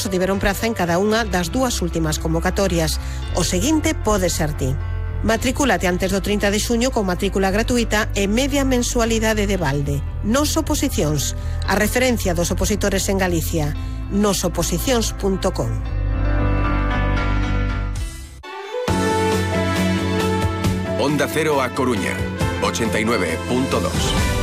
só tiveron praza en cada unha das dúas últimas convocatorias. O seguinte pode ser ti. Matricúlate antes do 30 de xuño con matrícula gratuita e media mensualidade de balde. Nos Oposicións, a referencia dos opositores en Galicia. nosoposicións.com. Onda Cero A Coruña, 89.2.